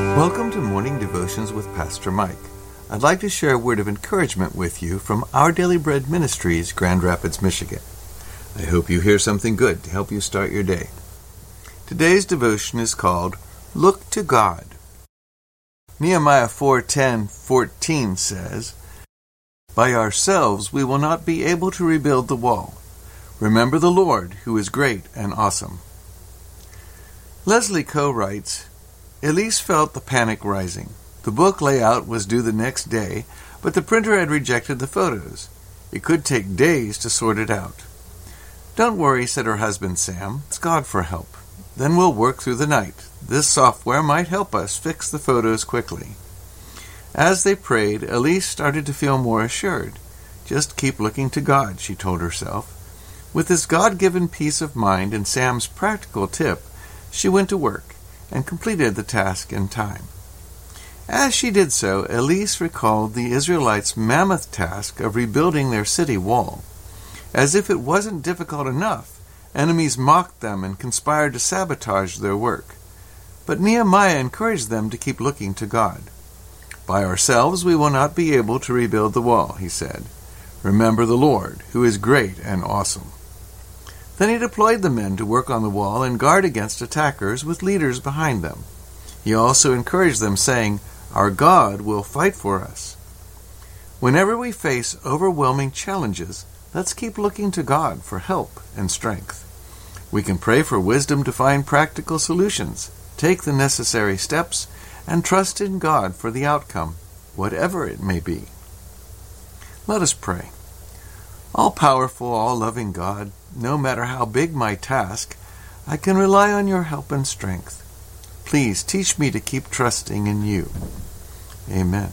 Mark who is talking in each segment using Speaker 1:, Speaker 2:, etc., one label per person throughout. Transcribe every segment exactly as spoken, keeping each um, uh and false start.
Speaker 1: Welcome to Morning Devotions with Pastor Mike. I'd like to share a word of encouragement with you from Our Daily Bread Ministries, Grand Rapids, Michigan. I hope you hear something good to help you start your day. Today's devotion is called Look to God. Nehemiah four ten fourteen says, "By ourselves we will not be able to rebuild the wall. Remember the Lord, who is great and awesome." Leslie Coe writes, Elise felt the panic rising. The book layout was due the next day, but the printer had rejected the photos. It could take days to sort it out. "Don't worry," said her husband Sam. "Ask God for help. Then we'll work through the night. This software might help us fix the photos quickly." As they prayed, Elise started to feel more assured. Just keep looking to God, she told herself. With this God-given peace of mind and Sam's practical tip, she went to work and completed the task in time. As she did so, Elise recalled the Israelites' mammoth task of rebuilding their city wall. As if it wasn't difficult enough, enemies mocked them and conspired to sabotage their work. But Nehemiah encouraged them to keep looking to God. "By ourselves we will not be able to rebuild the wall," he said. "Remember the Lord, who is great and awesome." Then he deployed the men to work on the wall and guard against attackers with leaders behind them. He also encouraged them, saying, "Our God will fight for us." Whenever we face overwhelming challenges, let's keep looking to God for help and strength. We can pray for wisdom to find practical solutions, take the necessary steps, and trust in God for the outcome, whatever it may be. Let us pray. All-powerful, all-loving God, no matter how big my task, I can rely on your help and strength. Please teach me to keep trusting in you. Amen.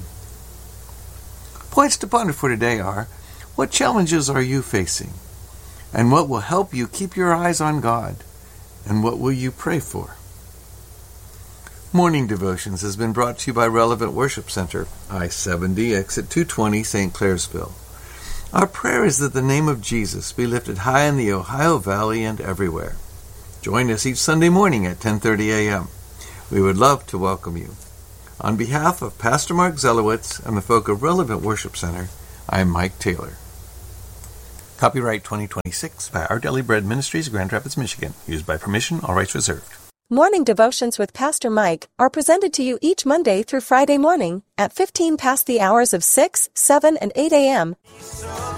Speaker 1: Points to ponder for today are, what challenges are you facing? And what will help you keep your eyes on God? And what will you pray for? Morning Devotions has been brought to you by Relevant Worship Center, I seventy, exit two twenty, Saint Clairsville. Our prayer is that the name of Jesus be lifted high in the Ohio Valley and everywhere. Join us each Sunday morning at ten thirty a.m. We would love to welcome you. On behalf of Pastor Mark Zelowitz and the folk of Relevant Worship Center, I'm Mike Taylor. Copyright twenty twenty-six by Our Daily Bread Ministries, Grand Rapids, Michigan. Used by permission, all rights reserved.
Speaker 2: Morning Devotions with Pastor Mike are presented to you each Monday through Friday morning at fifteen past the hours of six, seven, and eight a.m.